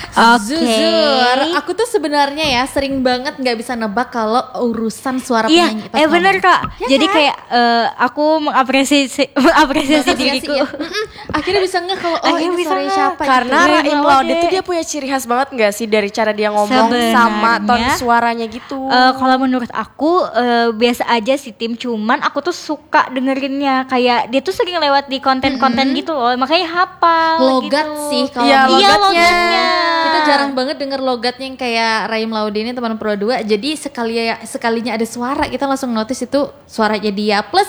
Jujur, aku tuh sebenarnya ya sering banget nggak bisa nebak kalau urusan suara penyanyi. Iya, bener Kak. Ya Jadi kan? kayak aku mengapresiasi diriku. Ya. Akhirnya bisa nggak kalau Akhirnya ini bisa suara nggak. siapa Karena gitu. Raim Laude tuh dia punya ciri khas banget gak sih dari cara dia ngomong sama ton Sebenarnya, suaranya gitu. Kalau menurut aku biasa aja sih Tim, cuman aku tuh suka dengerinnya, kayak dia tuh sering lewat di konten-konten gitu loh, makanya hafal Logat gitu. sih kalau Iya, Iya, logatnya. kita jarang banget denger logatnya yang kayak Raim Laude ini teman Pro 2. Jadi sekalinya ada suara kita langsung notice itu suaranya dia. Plus,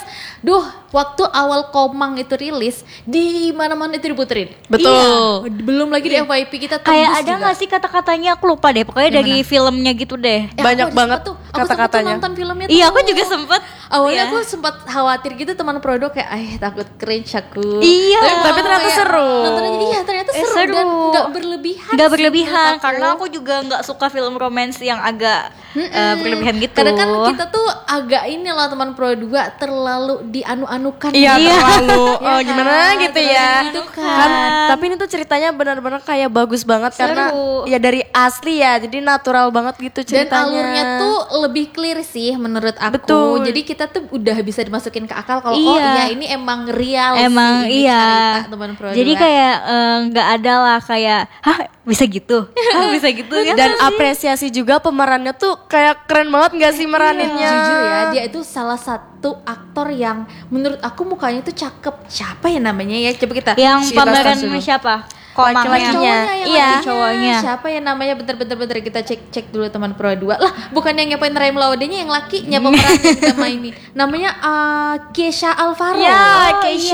waktu awal Komang itu rilis di mana-mana itu diputerin. Betul. Iya. Belum lagi di FYP kita tembus Kayak ada juga. nggak sih kata-katanya, aku lupa deh, pokoknya dari filmnya gitu deh. Banyak Aku banget sempet tuh, aku sempet tuh kata-katanya. nonton filmnya tuh. Iya, aku juga sempet. Awalnya Iya. aku sempat khawatir gitu teman Prodo kayak takut cringe aku. Iya. Tapi ternyata kayak seru. Nonton aja iya ternyata seru, Seru. dan nggak berlebihan. Nggak sih berlebihan, menurut karena aku juga nggak suka film romance yang agak berlebihan gitu. Kadang kan kita tuh agak inilah teman Pro 2 terlalu dianu-anukan. Iya, Iya. terlalu Iya kan? gimana gitu Terlalu ya. gitu Kan, tapi ini tuh ceritanya benar-benar kayak bagus banget Seru. karena ya dari asli ya. Jadi natural banget gitu Dan ceritanya. alurnya tuh lebih clear sih menurut aku. Betul. Jadi kita tuh udah bisa dimasukin ke akal kalau Iya. ini emang real Emang sih ini iya. cerita teman Pro 2. Jadi kayak nggak ada lah kayak, hah bisa gitu, bisa gitu kan? Dan apresiasi juga pemerannya tuh kayak keren banget gak sih meraninnya. Jujur ya, dia itu salah satu aktor yang menurut aku mukanya tuh cakep. Siapa ya namanya ya? Coba kita yang Kita pameran search dulu. siapa? Laki-lakinya. Komangnya. yang Iya, lakinya. cowoknya. Siapa ya namanya? Bentar kita cek dulu teman Pro 2. Lah, bukan yang nyapain Raim Laude-nya, yang lakinya pemeran yang sama ini. Namanya Keisha Alvaro. Ya, Keisha.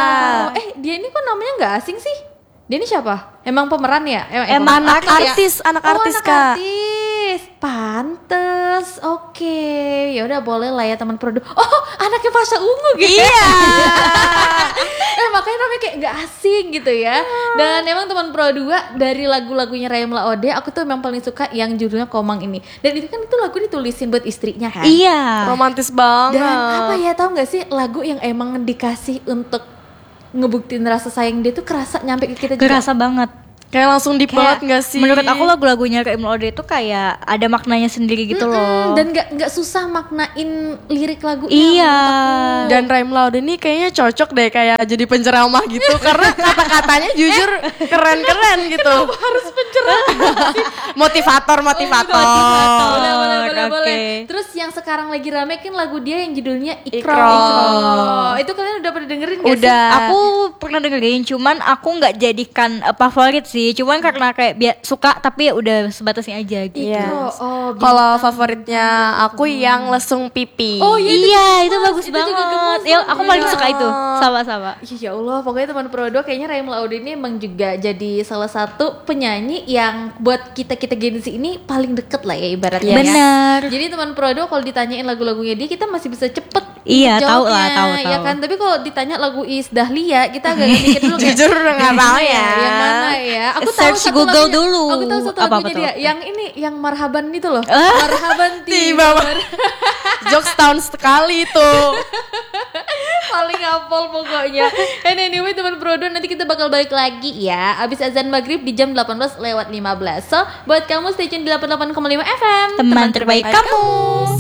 iya. Dia ini kok namanya nggak asing sih? Dia ini siapa? Emang pemeran ya? Emang Anak aktor ya? artis, anak artis anak Kak. artis. Pantes. Oke. Ya udah boleh lah ya teman Pro 2. Oh, anaknya Pasha Ungu gitu. Iya. Makanya namanya kayak gak asing gitu ya. Dan emang teman Pro 2 dari lagu-lagunya Raim Laude aku tuh emang paling suka yang judulnya Komang ini. Dan itu kan itu lagu ditulisin buat istrinya kan. Iya. Romantis banget. Dan apa ya, tahu gak sih lagu yang emang dikasih untuk ngebuktiin rasa sayang dia tuh kerasa nyampe ke kita juga. Kerasa banget. Kayak langsung deep Kayak, banget gak sih? menurut aku lagu-lagunya Raim Laude itu kayak ada maknanya sendiri gitu loh. Dan nggak susah maknain lirik lagunya. Iya. Dan Raim Laude ini kayaknya cocok deh kayak jadi penceramah gitu karena kata-katanya jujur keren-keren gitu. Harus penceramah. Motivator. Boleh. Oke. Terus yang sekarang lagi rame kan lagu dia yang judulnya Ikro. Ikro. Itu kalian udah pernah dengerin gak sih? Udah. Aku pernah dengerin, cuman aku nggak jadikan favorit sih. Cuman karena kayak suka tapi ya udah sebatasnya aja gitu. Iya. Oh, Kalau favoritnya aku yang lesung pipi. Oh, Iya, itu bagus Itu juga banget. gemes Ya, aku paling banget. suka itu. Sama-sama. Ya Allah, pokoknya teman Pro 2 kayaknya Raim Laude ini emang juga jadi salah satu penyanyi yang buat kita Gen Z ini paling deket lah ya ibaratnya. Bener. Ya. Jadi teman Pro 2 kalau ditanyain lagu-lagunya dia kita masih bisa cepet Iya, untuk tahu lah, jawabnya, tahu. ya kan. Tapi kalau ditanya lagu Iis Dahlia kita agak mikir dulu kayak Jujur nggak tahu ya. yang mana ya. Aku tahu Search satu Google lagunya. dulu. Aku tahu satu Apa lagunya tuh? dia. Yang ini yang Marhaban itu loh. Marhaban Tiba. Jokes tahun sekali tuh. paling hafal pokoknya. And anyway teman Pro 2 nanti kita bakal balik lagi ya abis azan maghrib di jam 18:15. So buat kamu stay tune di 88,5 FM Teman terbaik kamu.